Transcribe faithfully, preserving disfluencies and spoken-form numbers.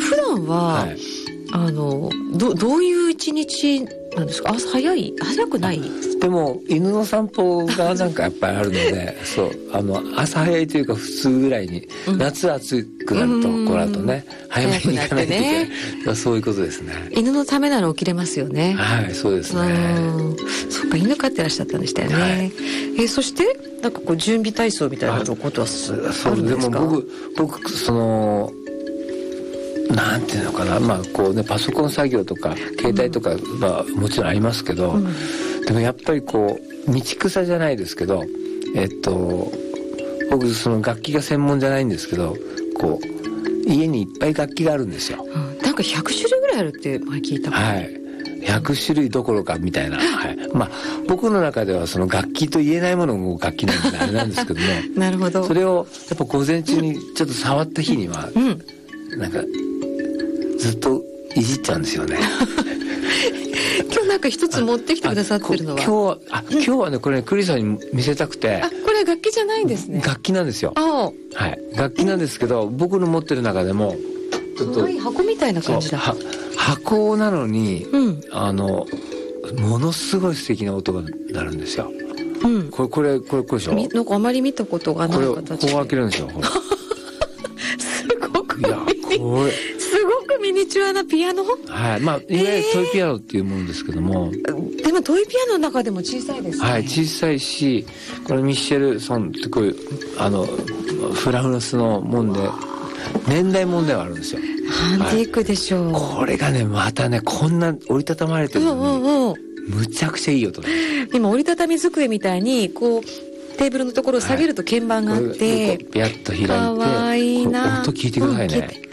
普段は、 はい、 あの ど, どういう一日なんですか？朝早い早くない？ でも犬の散歩がなんかやっぱりあるのでそうあの朝早いというか普通ぐらいに、うん、夏暑くなるとこの後ね早めに行かないといけない、ね、そういうことですね。 犬のためなら起きれますよね。 はいそうですね。 そっか犬飼ってらっしゃったんでしたよね、はい、えー、そしてなんかこう準備体操みたいなことはあるんですか？ そうでも僕僕そのなんていうのかな、まあこうねパソコン作業とか携帯とか、うん、まあもちろんありますけど、うん、でもやっぱりこう道草じゃないですけど、えっと僕その楽器が専門じゃないんですけど、こう家にいっぱい楽器があるんですよ、 うん、なんかひゃくしゅるいぐらいあるって前聞いた。 はい、ひゃくしゅるいどころかみたいな、はい、まあ僕の中ではその楽器と言えないものも楽器なんであれなんですけどもなるほど。 それをやっぱ午前中にちょっと触った日には、うん、なんかずっといじっちゃうんですよね今日なんか一つ持ってきてくださってるのは、 今日はあ今日はねこれねクリスさんに見せたくて、 あこれ楽器じゃないんですね。 楽器なんですよ。 あ、 はい、楽器なんですけど僕の持ってる中でもちょっと箱みたいな感じだ。は箱なのに、 うん、 あのものすごい素敵な音が鳴るんですよ、うん、これこれこれこれでしょ。 なんかあまり見たことがない形でこれこう開けるんですよすごくいやこれすごくミニチュアなピアノ。 はい、まあいわゆるトイピアノっていうものですけども、 えー、でもトイピアノの中でも小さいですね。 はい、小さいし、これミッシェルソンってこういうあのフランスのもんで年代もんではあるんですよ。 アンティークでしょう、 はい、これがねまたねこんな折りたたまれてるのに、うんうんうん、むちゃくちゃいい音なんです。 今折りたたみ机みたいにこうテーブルのところを下げると鍵盤があって、 はい、ピャッと開いて、 かわいいな。 音聞いてくださいね、